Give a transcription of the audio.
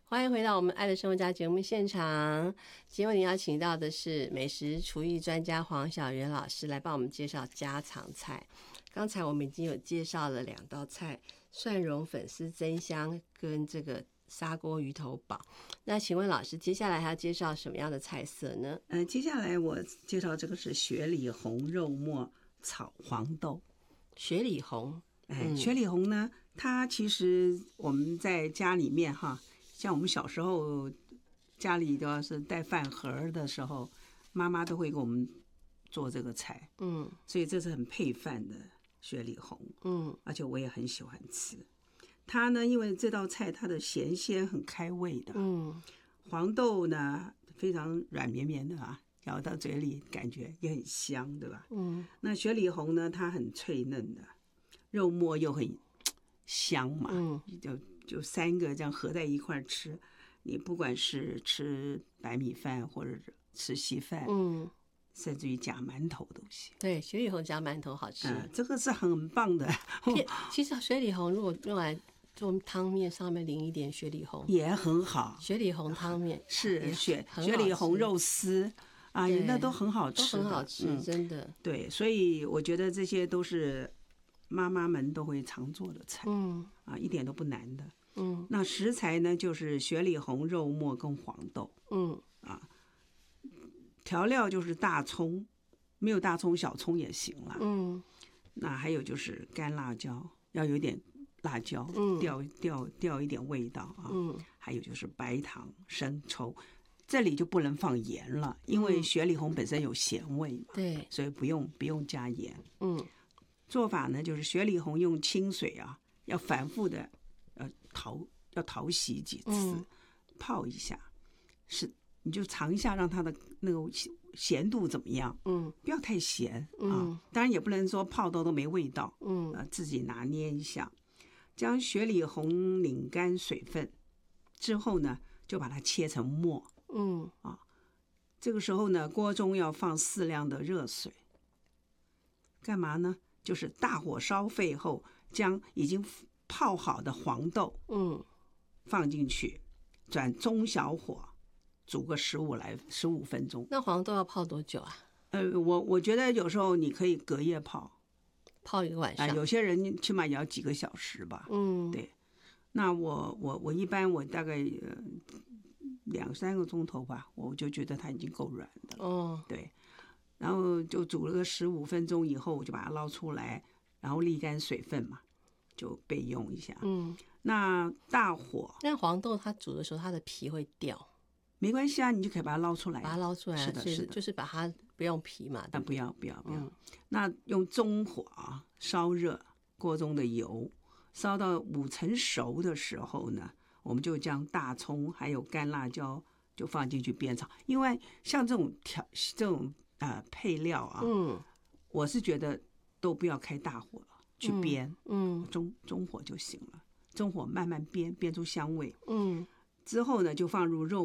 欢迎回到我们爱的生活家节目现场。今天邀请到的是美食厨艺专家黄小媛老师来帮我们介绍家常菜。刚才我们已经有介绍了2道菜，蒜蓉粉丝蒸香跟这个砂锅鱼头煲。那请问老师，接下来还要介绍什么样的菜色呢？ 接下来我介绍这个是雪里红肉末炒黄豆。 雪里红， 雪里红呢，它其实我们在家里面哈，像我们小时候家里都要是带饭盒的时候，妈妈都会给我们做这个菜，所以这是很配饭的雪里红，而且我也很喜欢吃。它呢，因为这道菜它的咸鲜很开胃的，黄豆呢非常软绵绵的啊，咬到嘴里感觉也很香，对吧？那雪里红呢，它很脆嫩的，肉末又很香嘛，就3个这样合在一块吃，你不管是吃白米饭或者吃稀饭，甚至于夹馒头都行。 对，雪里红夹馒头好吃， 这个是很棒的。 其实雪里红如果用来做汤面，上面淋一点雪里红也很好。 雪里红汤面是雪里红肉丝啊，那都很好吃， 都很好吃，真的。 对，所以我觉得这些都是妈妈们都会常做的菜，一点都不难的。那食材呢就是雪里红、肉末跟黄豆，调料就是大葱，没有大葱小葱也行了。那还有就是干辣椒，要有点辣椒，调一点味道啊。还有就是白糖、生抽，这里就不能放盐了，因为雪里红本身有咸味嘛， 对， 所以不用加盐。做法呢就是雪里红用清水啊，要反复的淘洗几次，泡一下，你就尝一下，让它的那个咸度怎么样？不要太咸啊，当然也不能说泡到都没味道，自己拿捏一下。将雪里红拧干水分之后呢，就把它切成末。这个时候呢，锅中要放适量的热水，干嘛呢？就是大火烧沸后，将已经泡好的黄豆放进去，转中小火煮个15分钟。 那黄豆要泡多久啊？ 我觉得有时候你可以隔夜泡 1个晚上， 有些人起码也要几个小时吧。对。那我一般我大概2-3个钟头吧，我就觉得它已经够软的了。对。然后就煮了个15分钟以后，我就把它捞出来，然后沥干水分嘛，就备用一下。那大火， 那黄豆它煮的时候，它的皮会掉， 没关系啊，你就可以把它捞出来。 把它捞出来，是的，就是把它不用皮嘛。 不要。那用中火啊，烧热锅中的油，烧到5成熟的时候呢，我们就将大葱还有干辣椒就放进去煸炒。因为像这种配料啊，我是觉得都不要开大火去煸，中火就行了，中火慢慢煸出香味。之后呢，就放入肉